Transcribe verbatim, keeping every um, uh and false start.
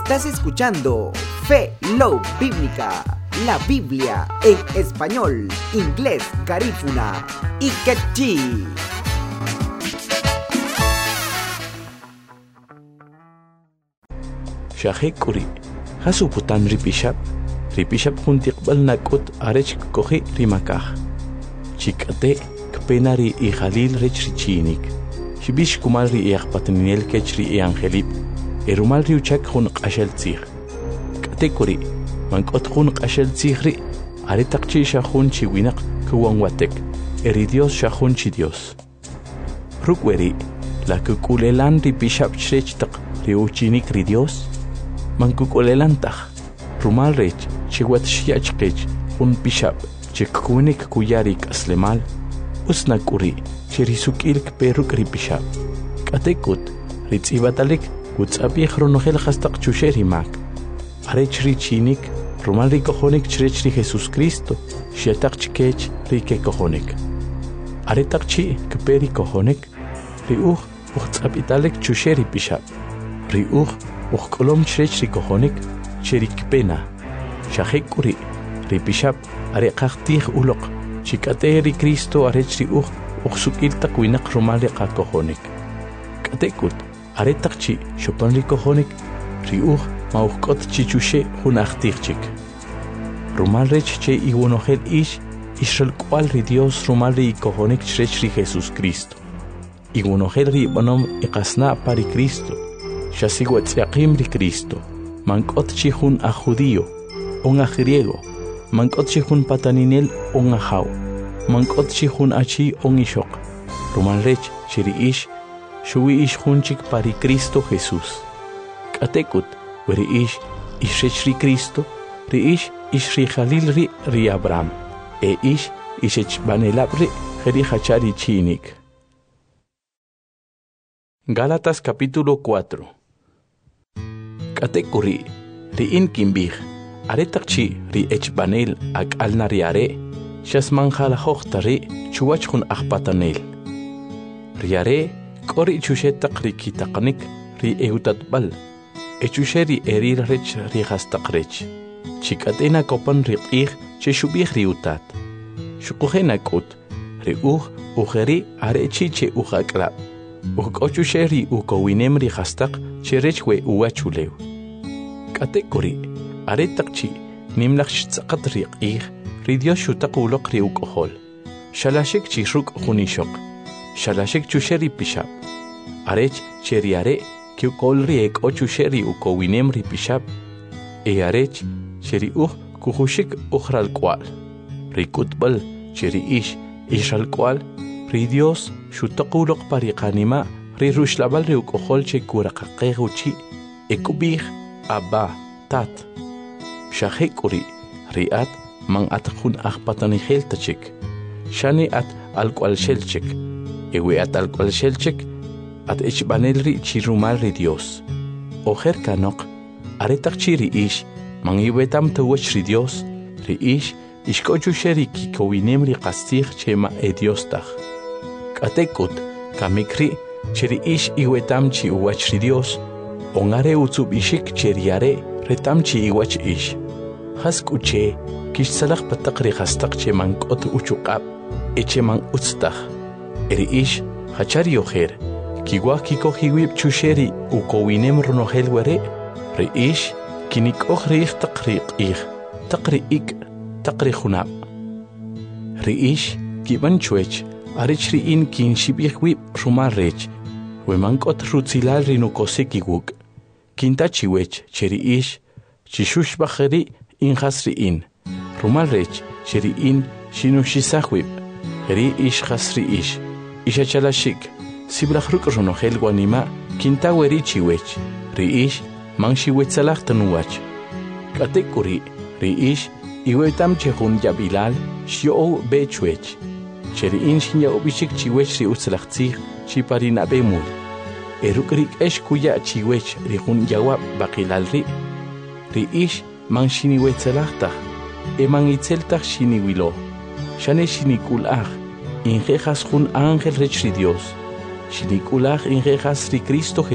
Estás escuchando Fe Love Bíblica, la Biblia en español, inglés, garífuna y quechí. Shahekuri, Hasuputan Ripishap, Ripishap Huntikbal Nakut Arech Kohi Rimakah, Chikate, Kpenari y Halil Rech Richinik, Shibish Kumalri y Patninel Kechri y Angelip, Erumal Riuchak Hun Ashel Tzir, Katekuri, Mankot Hun Ashel Tzirri, Aretakchi Shahun Chiwinak, Kuwanwatek, Eridios Shahun Chidios. Rukweri, la Kukulelan Ripishap Chrechtak, Riuchinik Ridios. Mankukolelantah, Rumal Rech, Chiwat Shiachkech, Un Bishap, Chikunik Kuyarik Aslemal, Usnakuri, Chirisukilk Peruk Ripishap, Katekut, Ritzibatalik, Utsabih Ronogel Hastak Chusherimak, Arech Richinik, Rumal Rikohonik Chrechri Jesus Cristo, Shetak Chikech, Rike Kohonik. Aretakchi, Kperi Kohonik, Riuch, Utsabitalik Chusheri Bishap, Riuch, Uxkolom Chrech Rikohonik, Cherikpena, Shahekuri, Ripishap, Arekhtih Ulok, Chikateri Cristo Arechri Ugh, Uxukiltak Winak Romale Kakohonik. Katekut, Aretakchi, Chopan Rikohonik, Riuch, Mauchkot Chichushe, Hunachtirchik. Romalrech Che Iwonogel Ish, Israel Qual Ridios Romale Ikohonik Chrechri Jesus Cristo. Iwonogel Ribonom Ikasna Pari Cristo. Shasiwat Yakim de Cristo, Mankot Chihun a judío, un a griego, Mankot Chihun pataninel, un a jau, Mankot Chihun a chi, un ishok, Romanrech, Chiriish, Shui ish hunchik pari Cristo Jesús. Katekut, weri ish, ishechri Cristo, riish, ishri Jalil ri, ri Abraham, e ish, ishech banelabri, jeri hachari chinik. Gálatas capítulo cuatro. Katekuri, ri in kimbih, aretakchi ri echbanel ak alnariare, shasmanjal hochtari, chuachun achpatanel. Riare, kori chushetak ri kitaknik, ri eutatbal, echusheri erir rech ri hastakrech. Chikatena kopan ri ich, cheshubih ri utat. Shukuhena kut, ri uh, ujeri arechi che uhaklab. Ukochu sheri ukowinem ri hastak, cherechwe uachulew. Katekuri, aretakchi, nimlach tzaqat riqih, ridios shutakulok ri ukohol. Shalashek chiruk hunishok. Shalashek chusheri pishap. Arech cheriare, kiukol riek ochu sheri ukowinem ri pishap. E arech, cheri uh, kuhushik uhral kwal. Rikutbal, cheri ish, ishal kwal. Ridios shutakulok pariqanima, ri rushlabal ri ukohol che kurakaqeguchi, ekubih. Abba, tat. Shahekuri, riat, man at hun achpatani heltachik. Shani at alqual shelchik. Ewe at alqual shelchik, at echbanelri chirumalri Dios. Oher kanok, aretak chiri ish, man iwetam tawachri Dios, ri ish, ishkochu sheri kikowinemri qastih chema e Dios tach. Katekut, kamikri, chiri ish iwetam chi uwachri Dios, Ongare utsub ishik cheriare, retamchi iwach ish. Haskuche, kish salak patakri hastak che mankot uchukab, eche man utstak. Eri ish, hachari oher, kiwa kiko hiwib chusheri, ukowinem ronohel were, re ish, kinik ohri ich takri ich, takri ik, takri hunab. Re ish, kiban chuech, arichri in kin shibich wib rumarech, we mankot rutzilal rinukoseki wug. Kintachi wech, cheri ish, chishush bacheri in hasri in. Rumalrech, cheri in, shinushisahwib. Heri ish hasri ish. Isha chalashik. Siblachruk ronohel guanima, kinta werichi wech. Ri ish, manshi wetzalah tanuach. Katekuri, ri ish, iwetam chehun yabilal, shio bechwech. Cheri in shinya obishik chiwech ri utzalachtzih, chiparina bemul. Erukrik esh kuya chiwech rihun yawab bakilalri. Ri ish man shiniwetzelachta. Eman itzeltach shiniwilo. Shane shinikulach. Injejas hun ángel rechri Dios. Shinikulach injejas ri Cristo